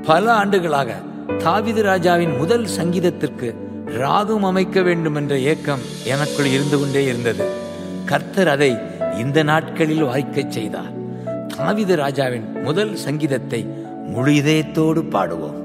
பல ஆண்டுகளாக தாவீது ராஜாவின் முதல் சங்கீதத்திற்கு ராகம் அமைக்க வேண்டும் என்ற ஏக்கம் எனக்குள் இருந்து கொண்டே இருந்தது. கர்த்தர் அதை இந்த நாட்களில் வாய்க்கச் செய்தார். தாவீது ராஜாவின் முதல் சங்கீதத்தை முழு இதயத்தோடு பாடுவோம்.